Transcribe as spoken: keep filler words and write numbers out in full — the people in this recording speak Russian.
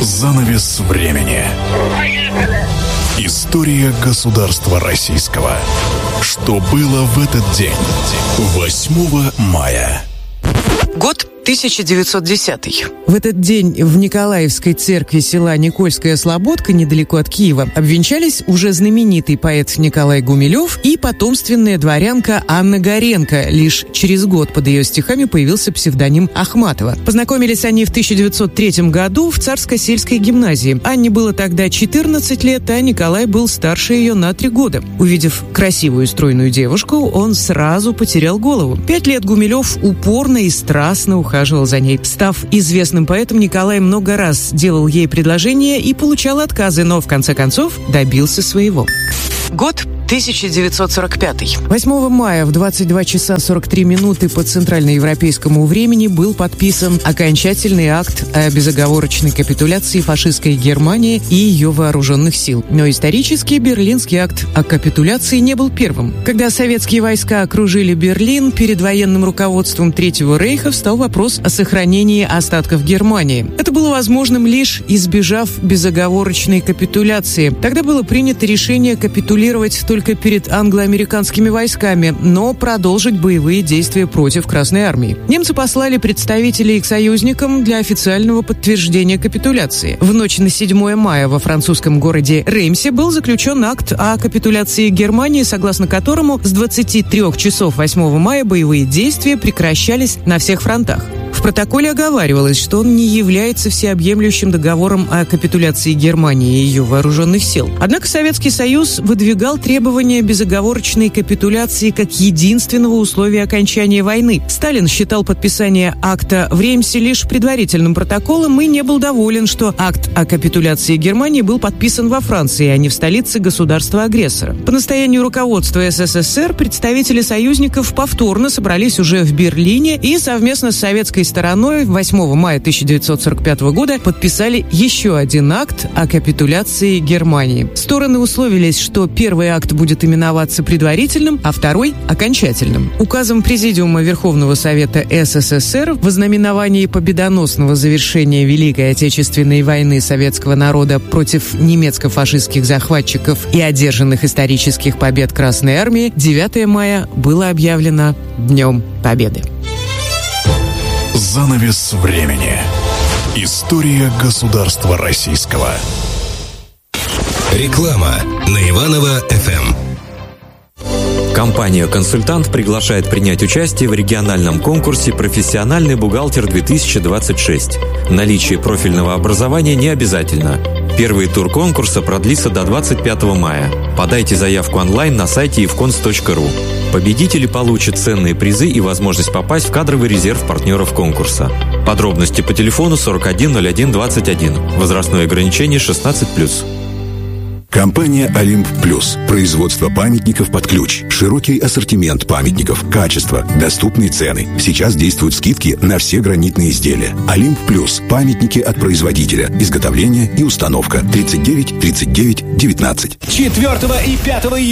Занавес времени. История государства российского. Что было в этот день? восьмого мая. Год тысяча девятьсот десятый. В этот день в Николаевской церкви села Никольская Слободка, недалеко от Киева, обвенчались уже знаменитый поэт Николай Гумилев и потомственная дворянка Анна Горенко. Лишь через год под ее стихами появился псевдоним Ахматова. Познакомились они в тысяча девятьсот третьем году в Царско-сельской гимназии. Анне было тогда четырнадцать лет, а Николай был старше ее на три года. Увидев красивую стройную девушку, он сразу потерял голову. Пять лет Гумилев упорно и страстно ухаживал за ней. Став известным поэтом, Николай много раз делал ей предложения и получал отказы, но в конце концов добился своего. Год тысяча девятьсот сорок пятый. восьмого мая в двадцать два часа сорок три минуты по центральноевропейскому времени был подписан окончательный акт о безоговорочной капитуляции фашистской Германии и ее вооруженных сил. Но исторически Берлинский акт о капитуляции не был первым. Когда советские войска окружили Берлин, перед военным руководством Третьего рейха встал вопрос о сохранении остатков Германии. Это было возможным лишь избежав безоговорочной капитуляции. Тогда было принято решение капитулировать только перед англо-американскими войсками, но продолжить боевые действия против Красной армии. Немцы послали представителей к союзникам для официального подтверждения капитуляции. В ночь на седьмое мая во французском городе Реймсе был заключен акт о капитуляции Германии, согласно которому с двадцати трёх часов восьмого мая боевые действия прекращались на всех фронтах. В протоколе оговаривалось, что он не является всеобъемлющим договором о капитуляции Германии и ее вооруженных сил. Однако Советский Союз выдвигал требования безоговорочной капитуляции как единственного условия окончания войны. Сталин считал подписание акта в Реймсе лишь предварительным протоколом и не был доволен, что акт о капитуляции Германии был подписан во Франции, а не в столице государства-агрессора. По настоянию руководства СССР представители союзников повторно собрались уже в Берлине и совместно с советской стороной восьмого мая тысяча девятьсот сорок пятого года подписали еще один акт о капитуляции Германии. Стороны условились, что первый акт будет именоваться предварительным, а второй – окончательным. Указом Президиума Верховного Совета СССР в ознаменовании победоносного завершения Великой Отечественной войны советского народа против немецко-фашистских захватчиков и одержанных исторических побед Красной армии девятого мая было объявлено Днем Победы. Занавес времени. История государства российского. Реклама на Иваново-эф эм. Компания-консультант приглашает принять участие в региональном конкурсе «Профессиональный бухгалтер-две тысячи двадцать шесть». Наличие профильного образования не обязательно. Первый тур конкурса продлится до двадцать пятого мая. Подайте заявку онлайн на сайте ивконс точка ру. Победители получат ценные призы и возможность попасть в кадровый резерв партнеров конкурса. Подробности по телефону сорок один ноль один двадцать один. Возрастное ограничение шестнадцать плюс. Компания «Олимп Плюс». Производство памятников под ключ. Широкий ассортимент памятников, качество, доступные цены. Сейчас действуют скидки на все гранитные изделия. «Олимп Плюс». Памятники от производителя. Изготовление и установка. тридцать девять тридцать девять девятнадцать. четвёртого и пятого июня